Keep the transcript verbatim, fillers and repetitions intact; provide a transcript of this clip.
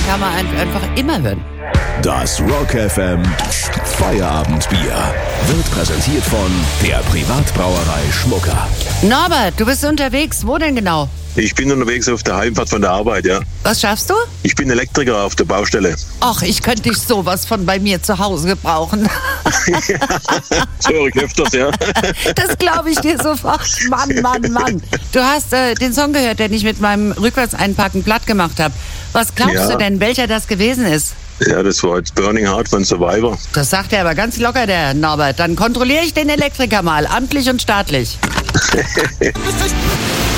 kann man einfach immer hören. Das Rock F M Feierabendbier wird präsentiert von der Privatbrauerei Schmucker. Norbert, du bist unterwegs. Wo denn genau? Ich bin unterwegs auf der Heimfahrt von der Arbeit, ja. Was schaffst du? Ich bin Elektriker auf der Baustelle. Ach, ich könnte dich sowas von bei mir zu Hause gebrauchen. Das höre ich öfters, ja. Das glaube ich dir sofort. Mann, Mann, Mann. Du hast äh, den Song gehört, den ich mit meinem Rückwärtseinpacken platt gemacht habe. Was glaubst Ja. du denn, welcher das gewesen ist? Ja, das war jetzt Burning Heart von Survivor. Das sagt er aber ganz locker, der Norbert. Dann kontrolliere ich den Elektriker mal, amtlich und staatlich.